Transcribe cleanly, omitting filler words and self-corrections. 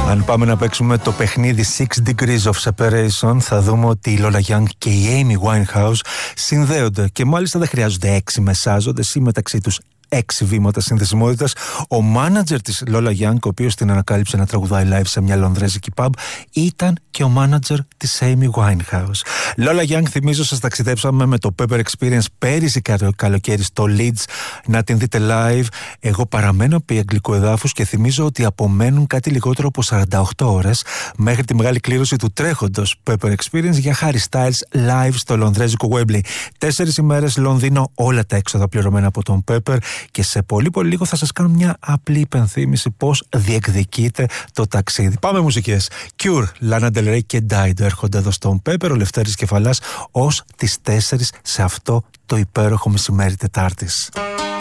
Αν πάμε να παίξουμε το παιχνίδι 6 Degrees of Separation, θα δούμε ότι η Lola Young και η Amy Winehouse συνδέονται και μάλιστα δεν χρειάζονται 6 μεσάζοντες ή μεταξύ τους 6 βήματα συνδεσιμότητας. Ο μάνατζερ της Lola Young, ο οποίος την ανακάλυψε να τραγουδάει live σε μια λονδρέζικη pub, ήταν και ο μάνατζερ της Amy Winehouse. Lola Young, θυμίζω, σας ταξιδέψαμε με το Pepper Experience πέρυσι καλοκαίρι στο Leeds να την δείτε live. Εγώ παραμένω επί αγγλικού εδάφους και θυμίζω ότι απομένουν κάτι λιγότερο από 48 ώρες μέχρι τη μεγάλη κλήρωση του τρέχοντος Pepper Experience για Harry Styles live στο λονδρέζικο Wembley. 4 ημέρες Λονδίνο, όλα τα έξοδα πληρωμένα από τον Pepper. Και σε πολύ πολύ λίγο θα σας κάνω μια απλή υπενθύμηση πώς διεκδικείτε το ταξίδι. Πάμε μουσικές. Cure, Lana Del Rey και Dido έρχονται εδώ στον Pepper, ο Λευτέρης Κεφαλάς ως τις 4 σε αυτό το υπέροχο μεσημέρι Τετάρτης.